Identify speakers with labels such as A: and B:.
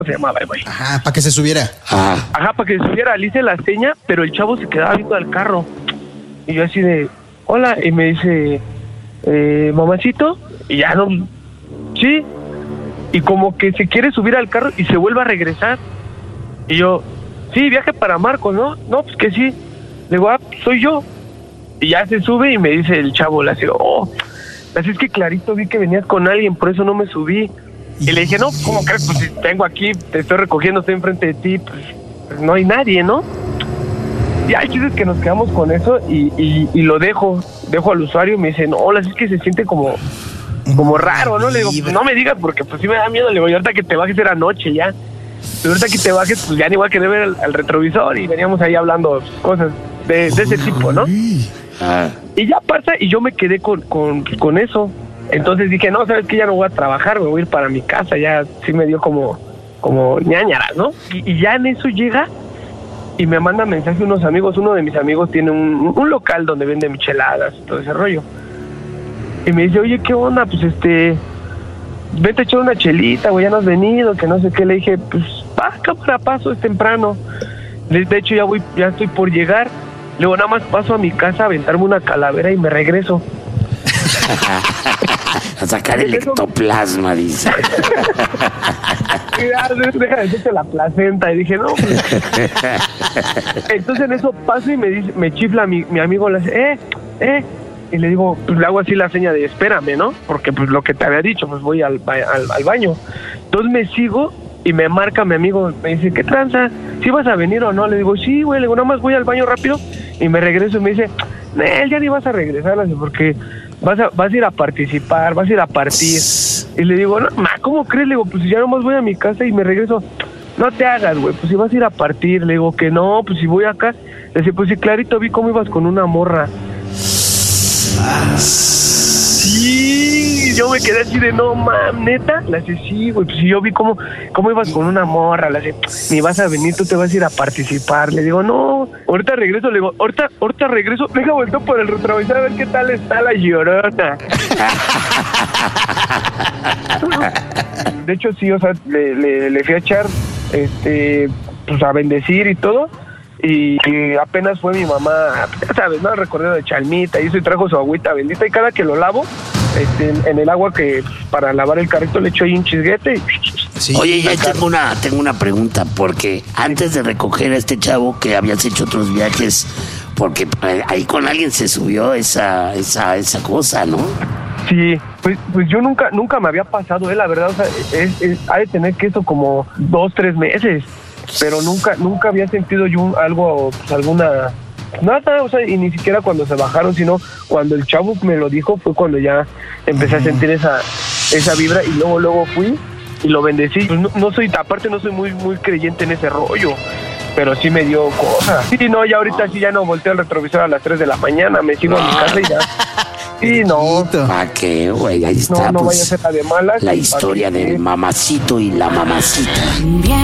A: se llamaba el güey.
B: Ajá, para que se subiera.
A: Ajá, para que se subiera, le hice la seña, pero el chavo se quedaba viendo al carro. Y yo así de, hola, y me dice, mamacito, y ya no, sí, y como que se quiere subir al carro y se vuelve a regresar. Y yo, sí, viaje para Marcos, ¿no? No, pues que sí. Le digo, soy yo. Y ya se sube y me dice el chavo, le digo, así es que clarito vi que venías con alguien, por eso no me subí. Y le dije, no, ¿cómo crees? Pues si tengo aquí, te estoy recogiendo, estoy enfrente de ti, pues no hay nadie, ¿no? Y hay chistes que nos quedamos con eso y lo dejo al usuario y me dice, no, es que se siente como raro, ¿no? Le digo, pues no me digas porque pues sí me da miedo. Le digo, y ahorita que te bajes era noche ya. Y ahorita que te bajes, pues ya ni igual que de ver al retrovisor y veníamos ahí hablando cosas de ese tipo, ¿no? Y ya pasa y yo me quedé con eso. Entonces dije, no, ¿sabes qué? Ya no voy a trabajar, me voy a ir para mi casa. Ya sí me dio como ñañaras, ¿no? Y ya en eso llega y me manda mensaje unos amigos. Uno de mis amigos tiene un local donde vende micheladas y todo ese rollo. Y me dice, oye, ¿qué onda? Pues vete a echar una chelita, güey, ya no has venido, que no sé qué. Le dije, pues, cámara, paso, es temprano. De hecho, ya estoy por llegar. Luego nada más paso a mi casa a aventarme una calavera y me regreso.
C: A sacar el ectoplasma, dice.
A: Deja de decirte la placenta. Y dije, no, pues. Entonces en eso paso y me chifla mi amigo, le dice, y le digo, pues le hago así la seña de espérame, ¿no? Porque pues lo que te había dicho, pues voy al baño. Entonces me sigo y me marca mi amigo, me dice, ¿qué tranza? ¿Sí vas a venir o no? Le digo, sí, güey, le digo, nada más voy al baño rápido y me regreso. Y me dice, ya ni vas a regresar, porque vas a ir a participar, vas a ir a partir. Y le digo, no, ¿cómo crees? Le digo, pues ya nomás voy a mi casa y me regreso. No te hagas, güey, pues si vas a ir a partir. Le digo que no, pues si voy acá. Le dice, pues sí, clarito vi cómo ibas con una morra. Sí, yo me quedé así de no, neta. Le dice, sí, güey, pues si yo vi cómo ibas con una morra. Le dice, ni vas a venir, tú te vas a ir a participar. Le digo, no, ahorita regreso. Le digo, ahorita regreso. Deja vuelto por el retrovisor a ver qué tal está la Llorona. De hecho, sí, o sea, le fui a echar, pues a bendecir y todo. Y apenas fue mi mamá, ya sabes, ¿no? El recorrido de Chalmita, y eso, y trajo su agüita bendita. Y cada que lo lavo, en el agua que para lavar el carrito le echo ahí un chisguete.
C: Sí. Oye, ya tengo una pregunta, porque antes de recoger a este chavo que habías hecho otros viajes, porque ahí con alguien se subió esa cosa, ¿no?
A: Sí, pues yo nunca me había pasado, la verdad, o sea, ha de tener que eso como 2-3 meses. Pero nunca había sentido yo algo, pues alguna, nada, o sea, y ni siquiera cuando se bajaron, sino cuando el chavo me lo dijo, fue cuando ya empecé a sentir esa vibra, y luego fui y lo bendecí. Pues no soy muy creyente en ese rollo, pero sí me dio cosas. Sí, no, ya ahorita sí ya no volteo el retrovisor a las 3 de la mañana, me sigo a mi casa y ya. Sí, no.
C: ¿Para qué, güey? Ahí está,
A: no
C: pues,
A: vaya a ser la de malas.
C: la historia del mamacito y la mamacita.